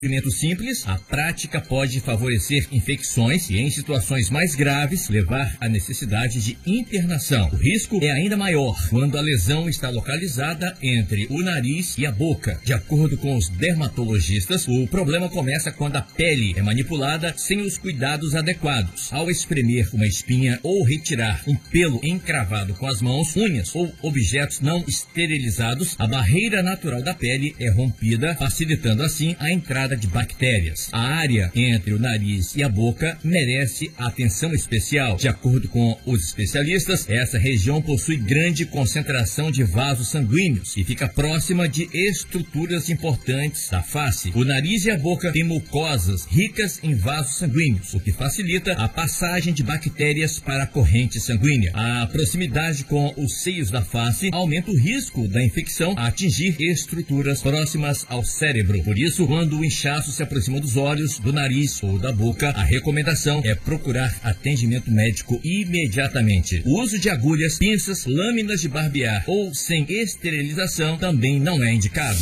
Tratamento simples, a prática pode favorecer infecções e, em situações mais graves, levar à necessidade de internação. O risco é ainda maior quando a lesão está localizada entre o nariz e a boca. De acordo com os dermatologistas, o problema começa quando a pele é manipulada sem os cuidados adequados. Ao espremer uma espinha ou retirar um pelo encravado com as mãos, unhas ou objetos não esterilizados, a barreira natural da pele é rompida, facilitando assim a entrada de bactérias. A área entre o nariz e a boca merece atenção especial. De acordo com os especialistas, essa região possui grande concentração de vasos sanguíneos e fica próxima de estruturas importantes da face. O nariz e a boca têm mucosas ricas em vasos sanguíneos, o que facilita a passagem de bactérias para a corrente sanguínea. A proximidade com os seios da face aumenta o risco da infecção a atingir estruturas próximas ao cérebro. Por isso, quando o inchaço se aproxima dos olhos, do nariz ou da boca, a recomendação é procurar atendimento médico imediatamente. O uso de agulhas, pinças, lâminas de barbear ou sem esterilização também não é indicado.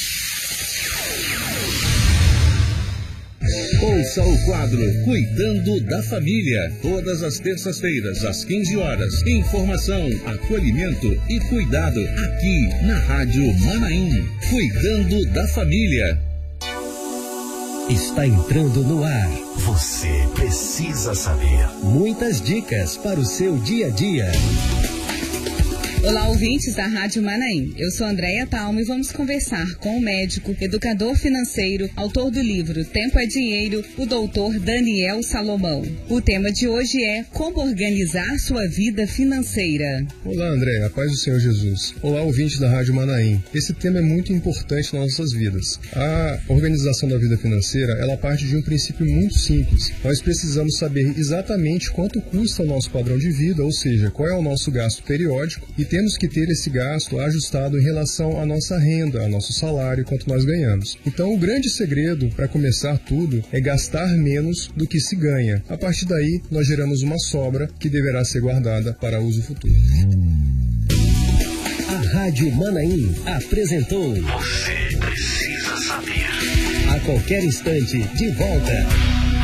Ouça o quadro Cuidando da Família, todas as terças-feiras, às 15 horas. Informação, acolhimento e cuidado aqui na Rádio Manaim. Cuidando da Família. Está entrando no ar. Você precisa saber. Muitas dicas para o seu dia a dia. Olá, ouvintes da Rádio Manaim. Eu sou Andréia Talma e vamos conversar com o médico, educador financeiro, autor do livro Tempo é Dinheiro, o doutor Daniel Salomão. O tema de hoje é como organizar sua vida financeira. Olá, Andréia, a paz do Senhor Jesus. Olá, ouvintes da Rádio Manaim. Esse tema é muito importante nas nossas vidas. A organização da vida financeira, ela parte de um princípio muito simples. Nós precisamos saber exatamente quanto custa o nosso padrão de vida, ou seja, qual é o nosso gasto periódico, e temos que ter esse gasto ajustado em relação à nossa renda, ao nosso salário, quanto nós ganhamos. Então, o grande segredo para começar tudo é gastar menos do que se ganha. A partir daí, nós geramos uma sobra que deverá ser guardada para uso futuro. A Rádio Manaim apresentou Você Precisa Saber. A qualquer instante, de volta.